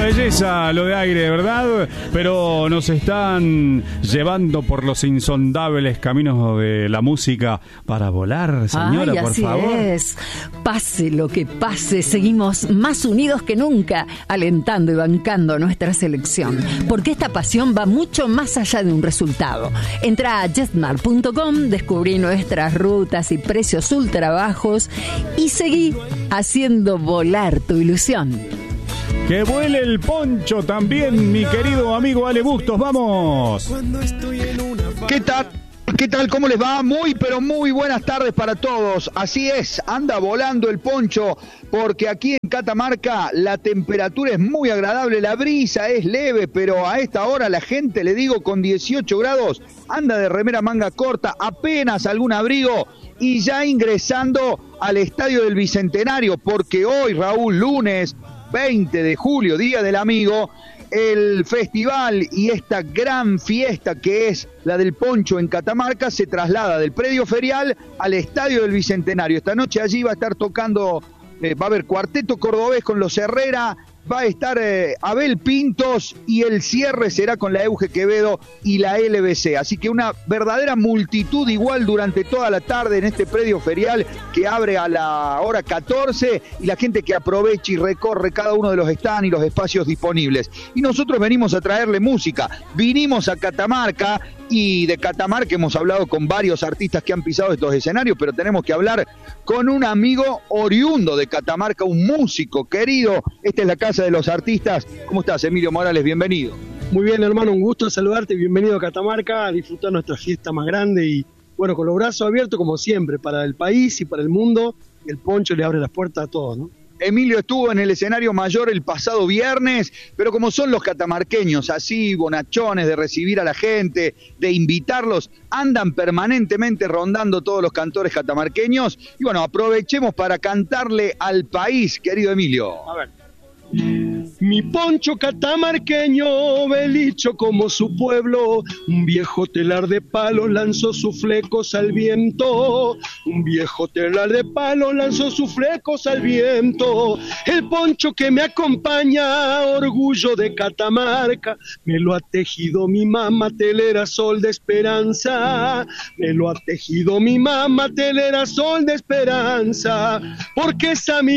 belleza lo de Aire, ¿verdad? Pero nos están llevando por los insondables caminos de la música para volar, señora. Ay, por favor. Así es. Pase lo que pase, seguimos más unidos que nunca, alentando y bancando nuestra selección. Porque esta pasión va mucho más allá de un resultado. Entra a jetmar.com, descubrí nuestras rutas y precios ultra bajos y seguí haciendo volar tu ilusión. Que vuele el poncho también, mi querido amigo Ale Bustos, ¡vamos! ¿Qué tal? ¿Qué tal? ¿Cómo les va? Muy, pero muy buenas tardes para todos. Así es, anda volando el poncho, porque aquí en Catamarca la temperatura es muy agradable, la brisa es leve, pero a esta hora la gente, le digo, con 18 grados, anda de remera manga corta, apenas algún abrigo, y ya ingresando al Estadio del Bicentenario, porque hoy, Raúl, lunes 20 de julio, Día del Amigo, el festival y esta gran fiesta que es la del poncho en Catamarca se traslada del predio ferial al Estadio del Bicentenario. Esta noche allí va a estar tocando, va a haber cuarteto cordobés con los Herrera, va a estar Abel Pintos y el cierre será con la Euge Quevedo y la LBC. Así que una verdadera multitud igual durante toda la tarde en este predio ferial que abre a la hora 14 y la gente que aprovecha y recorre cada uno de los stands y los espacios disponibles. Y nosotros venimos a traerle música. Vinimos a Catamarca y de Catamarca hemos hablado con varios artistas que han pisado estos escenarios, pero tenemos que hablar con un amigo oriundo de Catamarca, un músico querido. Esta es la Casa de los Artistas. ¿Cómo estás, Emilio Morales? Bienvenido. Muy bien, hermano, un gusto saludarte. Bienvenido a Catamarca, a disfrutar nuestra fiesta más grande y, bueno, con los brazos abiertos como siempre, para el país y para el mundo. El poncho le abre las puertas a todos, ¿no? Emilio estuvo en el escenario mayor el pasado viernes, pero como son los catamarqueños, así bonachones de recibir a la gente, de invitarlos, andan permanentemente rondando todos los cantores catamarqueños. Y bueno, aprovechemos para cantarle al país, querido Emilio. A ver. Mi poncho catamarqueño, belicho como su pueblo, un viejo telar de palos lanzó sus flecos al viento, un viejo telar de palos lanzó sus flecos al viento, el poncho que me acompaña, orgullo de Catamarca, me lo ha tejido mi mamá telera sol de esperanza, me lo ha tejido mi mamá telera sol de esperanza, porque esa mi